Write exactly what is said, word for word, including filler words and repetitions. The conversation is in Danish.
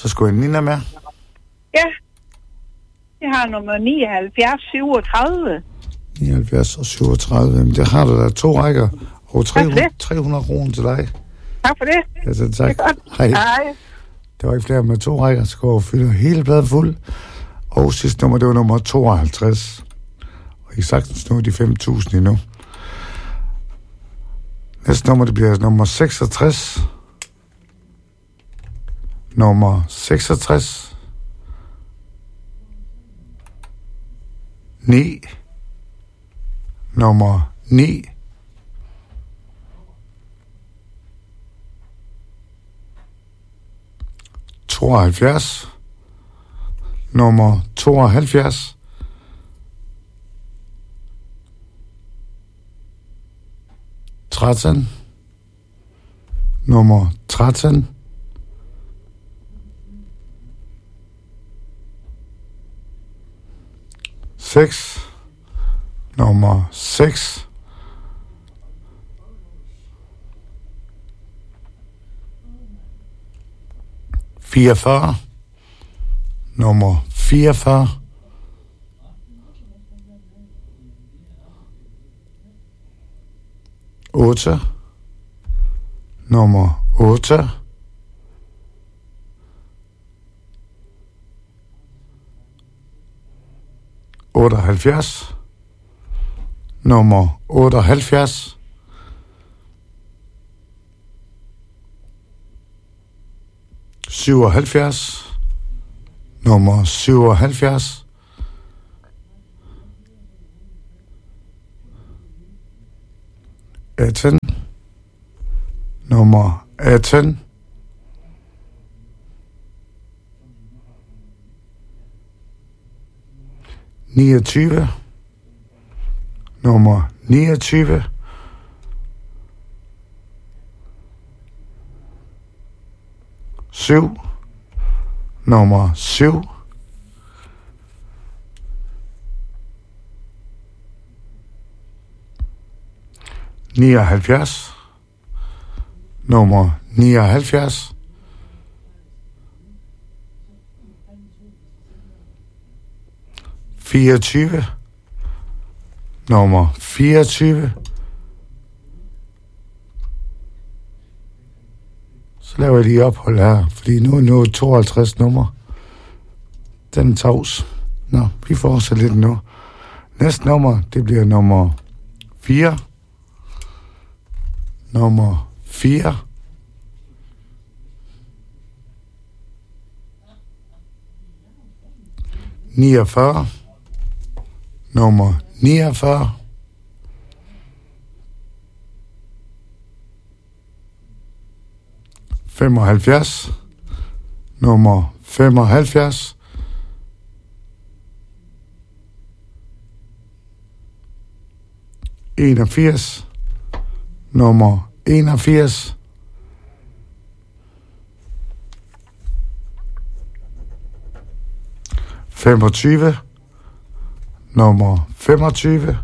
Så skulle jeg Nina med. Ja. Jeg har nummer nioghalvfjerds syvogtredive. nioghalvfjerds og syvogtredive. Jamen, det har du da to rækker. Og tre hundrede kroner til dig. Tak for det. Ja, så tak. Det er godt. Hej. Hej. Der var ikke flere med to rækker, så går jeg fylde hele bladet fuld. Og sidste nummer, det var nummer tooghalvtreds. Og I sagtens nu de fem tusind endnu. Næste nummer, det bliver nummer seksogtres. Nummer seksogtres. ni. Nummer ni. tooghalvfjerds. Nummer tooghalvfjerds. tretten. Nummer tretten. seks. Nummer seks. fireogfyrre. Nummer fireogfyrre. otte. Nummer otte. otteoghalvfjerds. Nummer otteoghalvfjerds. syvoghalvfjerds. Nummer syvoghalvfjerds. atten. Nummer atten. niogtyve. Nummer niogtyve. syv. Nummer syv. nioghalvfjerds. Nummer nioghalvfjerds. fireogtyve. Nummer fireogtyve. Så laver jeg lige ophold her, fordi nu er nu tooghalvtreds nummer. Den er tavs. Nå, vi får så lidt nu. Næste nummer, det bliver nummer fire. Nummer fire. niogfyrre. Nummer niogfyrre. femoghalvfjerds. Nummer femoghalvfjerds. enogfirs. Nummer enogfirs. femogtyve. Nummer femogtyve.